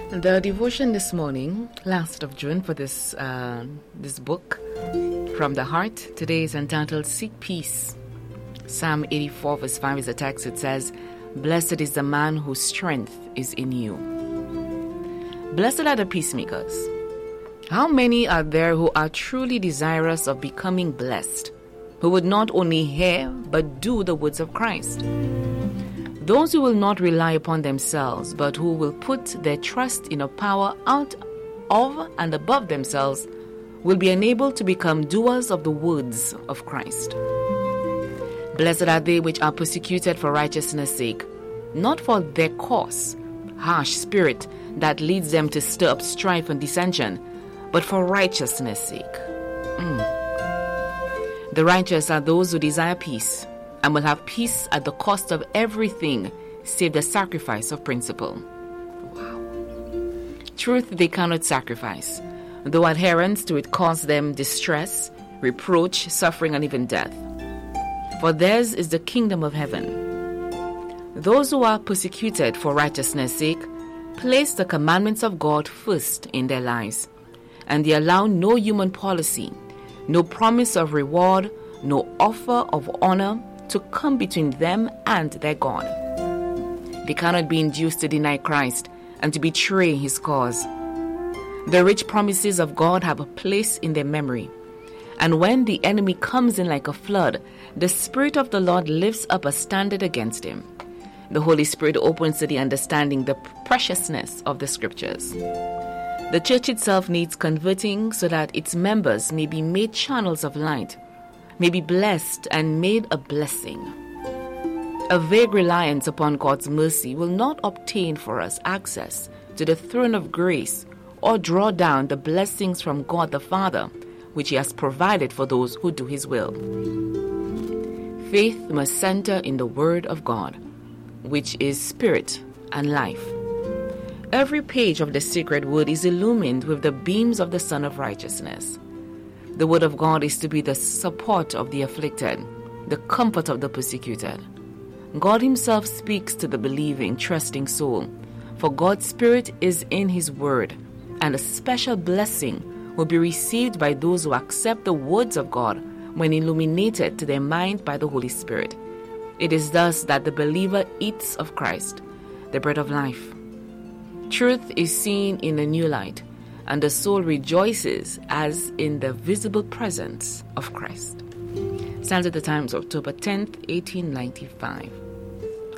The devotion this morning, last of June, for this book, From the Heart, today is entitled Seek Peace. Psalm 84 verse 5 is the text. It says, "Blessed is the man whose strength is in you." Blessed are the peacemakers. How many are there who are truly desirous of becoming blessed, who would not only hear but do the words of Christ? Those who will not rely upon themselves, but who will put their trust in a power out of and above themselves, will be enabled to become doers of the words of Christ. Blessed are they which are persecuted for righteousness' sake, not for their coarse, harsh spirit that leads them to stir up strife and dissension, but for righteousness' sake. The righteous are those who desire peace, and will have peace at the cost of everything save the sacrifice of principle. Wow. Truth they cannot sacrifice, though adherence to it cause them distress, reproach, suffering, and even death. For theirs is the kingdom of heaven. Those who are persecuted for righteousness' sake place the commandments of God first in their lives, and they allow no human policy, no promise of reward, no offer of honor to come between them and their God. They cannot be induced to deny Christ and to betray his cause. The rich promises of God have a place in their memory, and when the enemy comes in like a flood, the Spirit of the Lord lifts up a standard against him. The Holy Spirit opens to the understanding the preciousness of the Scriptures. The church itself needs converting so that its members may be made channels of light, may be blessed and made a blessing. A vague reliance upon God's mercy will not obtain for us access to the throne of grace or draw down the blessings from God the Father, which he has provided for those who do his will. Faith must center in the Word of God, which is spirit and life. Every page of the sacred word is illumined with the beams of the Sun of Righteousness. The word of God is to be the support of the afflicted, the comfort of the persecuted. God himself speaks to the believing, trusting soul, for God's Spirit is in his word, and a special blessing will be received by those who accept the words of God when illuminated to their mind by the Holy Spirit. It is thus that the believer eats of Christ, the bread of life. Truth is seen in a new light, and the soul rejoices as in the visible presence of Christ. Stands at the Times, October 10th, 1895.